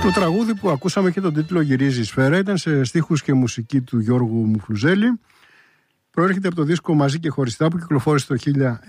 Το τραγούδι που ακούσαμε και τον τίτλο «Γυρίζει η σφαίρα» ήταν σε στίχους και μουσική του Γιώργου Μουφλουζέλη. Προέρχεται από το δίσκο «Μαζί και χωριστά» που κυκλοφόρησε το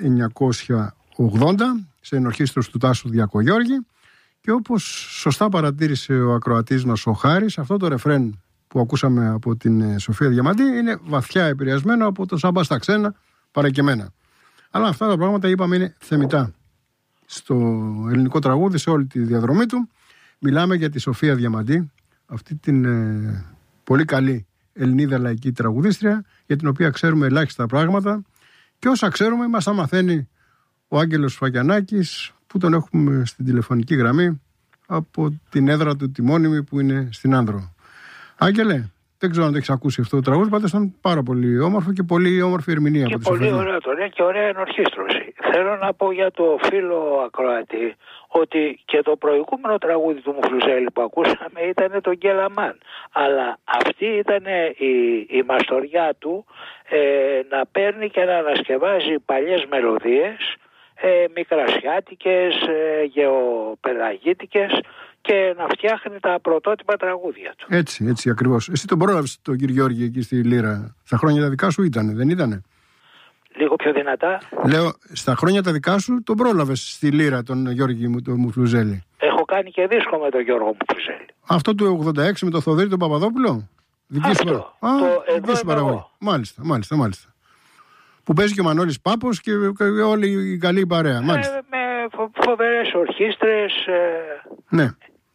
1980 σε ενορχήστρωση του Τάσου Διακογιώργη. Και όπως σωστά παρατήρησε ο ακροατής μας ο Χάρης, αυτό το ρεφρέν που ακούσαμε από την Σοφία Διαμαντή είναι βαθιά επηρεασμένο από το «Σάμπα στα ξένα, παρακεμένα». Αλλά αυτά τα πράγματα, είπαμε, είναι θεμιτά στο ελληνικό τραγούδι σε όλη τη διαδρομή του. Μιλάμε για τη Σοφία Διαμαντή, αυτή την πολύ καλή Ελληνίδα λαϊκή τραγουδίστρια, για την οποία ξέρουμε ελάχιστα πράγματα, και όσα ξέρουμε μας τα μαθαίνει ο Άγγελος Φακιανάκης, που τον έχουμε στην τηλεφωνική γραμμή από την έδρα του τη μόνιμη που είναι στην Άνδρο. Άγγελε, δεν ξέρω αν το έχεις ακούσει αυτό το τραγούδι, πάντως ήταν πάρα πολύ όμορφο και πολύ όμορφη ερμηνεία. Και πολύ ωραίο το λέει και ωραία ενορχήστρωση. Θέλω να πω για το φίλο ακροατή ότι και το προηγούμενο τραγούδι του Μουφλουζέλη που ακούσαμε ήταν το Γκέλαμαν. Αλλά αυτή ήταν η μαστοριά του, να παίρνει και να ανασκευάζει παλιές μελωδίες, μικρασιάτικες, γεωπελαγίτικες, και να φτιάχνει τα πρωτότυπα τραγούδια του. Έτσι ακριβώς. Εσύ τον πρόλαβες τον κύριο Γιώργη εκεί στη Λύρα? Στα χρόνια τα δικά σου δεν ήτανε? Λίγο πιο δυνατά. Λέω, στα χρόνια τα δικά σου τον πρόλαβες στη Λύρα τον Γιώργη τον Μουφλουζέλη? Έχω κάνει και δίσκο με τον Γιώργο Μουφλουζέλη. Αυτό του 86 με τον Θοδωρή τον Παπαδόπουλο? Δική σου παραγωγή. Μάλιστα. Που παίζει και ο Μανώλης Πάπος και όλη η καλή παρέα. Με φοβερές ορχήστρες. Ναι.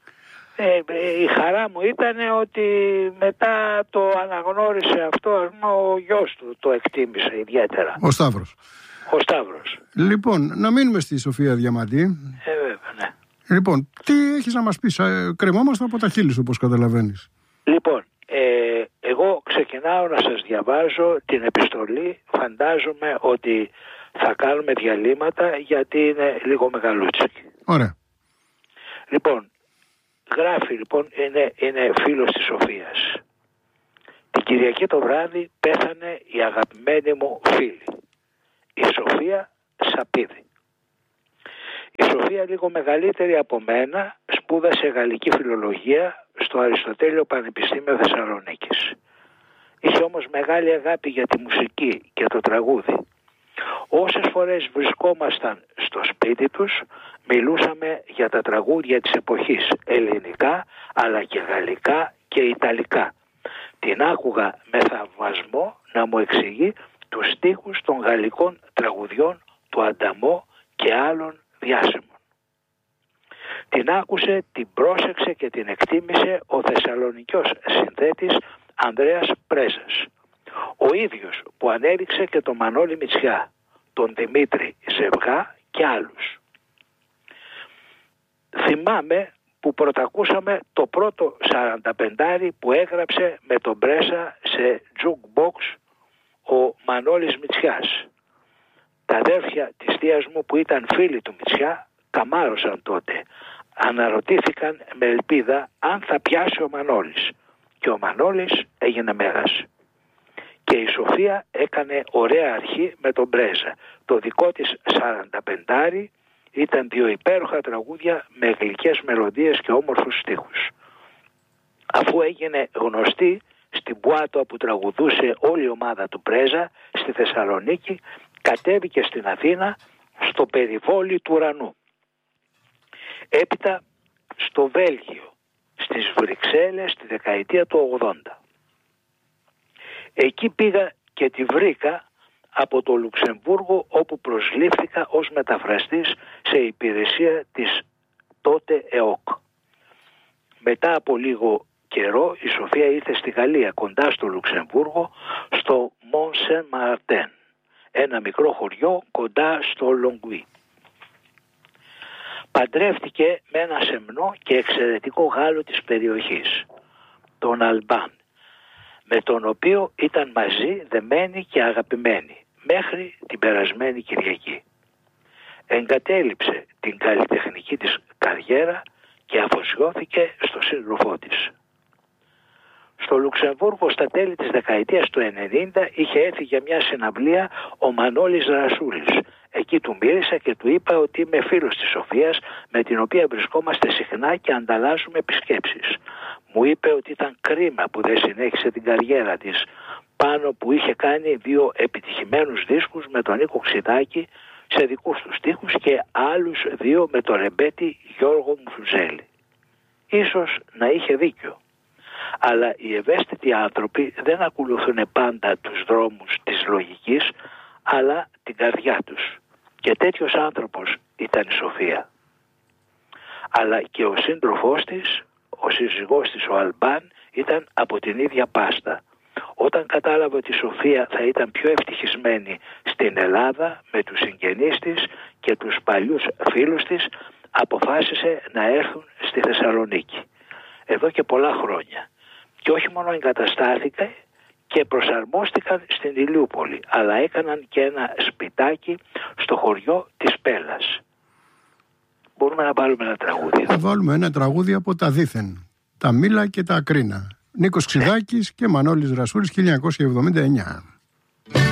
Η χαρά μου ήταν ότι μετά το αναγνώρισε αυτό, ο γιος του το εκτίμησε ιδιαίτερα. Ο Σταύρος. Λοιπόν, να μείνουμε στη Σοφία Διαμαντή. Βέβαια, ναι. Λοιπόν, τι έχεις να μας πεις? Κρεμόμαστε από τα χείλη σου, όπως καταλαβαίνεις. Λοιπόν, εγώ ξεκινάω να σας διαβάζω την επιστολή. Φαντάζομαι ότι θα κάνουμε διαλύματα γιατί είναι λίγο μεγαλούτσικη. Ωραία. Λοιπόν, γράφει, είναι φίλος της Σοφίας. Την Κυριακή το βράδυ πέθανε η αγαπημένη μου φίλη, η Σοφία Σαπίδη. Η Σοφία, λίγο μεγαλύτερη από μένα, σπούδασε γαλλική φιλολογία στο Αριστοτέλειο Πανεπιστήμιο Θεσσαλονίκης. Είχε όμως μεγάλη αγάπη για τη μουσική και το τραγούδι. Όσες φορές βρισκόμασταν στο σπίτι τους, μιλούσαμε για τα τραγούδια της εποχής, ελληνικά αλλά και γαλλικά και ιταλικά. Την άκουγα με θαυμασμό να μου εξηγεί τους στίχους των γαλλικών τραγουδιών του Ανταμό και άλλων διάσημων. Την άκουσε, την πρόσεξε και την εκτίμησε ο Θεσσαλονικιός συνθέτης Ανδρέας Πρέζας, ο ίδιος που ανέδειξε και τον Μανώλη Μητσιά, τον Δημήτρη Ζευγά και άλλους. Θυμάμαι που πρωτακούσαμε το πρώτο 45 που έγραψε με τον Πρέζα σε jukebox ο Μανώλης Μητσιάς. Τα αδέρφια της θείας μου που ήταν φίλοι του Μητσιά καμάρωσαν τότε. Αναρωτήθηκαν με ελπίδα αν θα πιάσει ο Μανώλης. Και ο Μανώλης έγινε μέγας. Και η Σοφία έκανε ωραία αρχή με τον Πρέζα. Το δικό της 45 ήταν 2 υπέροχα τραγούδια με γλυκές μελωδίες και όμορφους στίχους. Αφού έγινε γνωστή στην Πουάτο που τραγουδούσε όλη η ομάδα του Πρέζα στη Θεσσαλονίκη, κατέβηκε στην Αθήνα στο περιβόλι του ουρανού. Έπειτα στο Βέλγιο, στις Βρυξέλλες τη δεκαετία του 80. Εκεί πήγα και τη βρήκα από το Λουξεμβούργο, όπου προσλήφθηκα ως μεταφραστής σε υπηρεσία της τότε ΕΟΚ. Μετά από λίγο καιρό η Σοφία ήρθε στη Γαλλία, κοντά στο Λουξεμβούργο, στο Μον Σεν Μαρτέν, ένα μικρό χωριό κοντά στο Λογκουί. Παντρεύτηκε με ένα σεμνό και εξαιρετικό Γάλλο της περιοχής, τον Αλμπάν, με τον οποίο ήταν μαζί δεμένοι και αγαπημένοι μέχρι την περασμένη Κυριακή. Εγκατέλειψε την καλλιτεχνική της καριέρα και αφοσιώθηκε στο σύντροφό της. Στο Λουξεμβούργο στα τέλη της δεκαετίας του 90 είχε έρθει για μια συναυλία ο Μανώλης Ρασούλης. Εκεί του μίλησα και του είπα ότι είμαι φίλος της Σοφίας, με την οποία βρισκόμαστε συχνά και ανταλλάσσουμε επισκέψεις. Μου είπε ότι ήταν κρίμα που δεν συνέχισε την καριέρα της, πάνω που είχε κάνει 2 επιτυχημένους δίσκους με τον Νίκο Ξηδάκη σε δικούς του στίχους και άλλους 2 με τον ρεμπέτη Γιώργο Μουφλουζέλη. Ίσως να είχε δίκιο. Αλλά οι ευαίσθητοι άνθρωποι δεν ακολουθούν πάντα τους δρόμους της λογικής, αλλά την καρδιά τους. Και τέτοιος άνθρωπος ήταν η Σοφία. Αλλά και ο σύντροφός της, ο σύζυγός της, ο Αλμπάν, ήταν από την ίδια πάστα. Όταν κατάλαβε ότι η Σοφία θα ήταν πιο ευτυχισμένη στην Ελλάδα με τους συγγενείς της και τους παλιούς φίλους της, αποφάσισε να έρθουν στη Θεσσαλονίκη. Εδώ και πολλά χρόνια. Και όχι μόνο εγκαταστάθηκαν και προσαρμόστηκαν στην Ηλιούπολη, αλλά έκαναν και ένα σπιτάκι στο χωριό της Πέλας. Μπορούμε να βάλουμε ένα τραγούδι. Θα βάλουμε ένα τραγούδι από τα Δήθεν, τα Μήλα και τα Ακρίνα. Νίκος Ξηδάκης και Μανώλης Ρασούλης, 1979.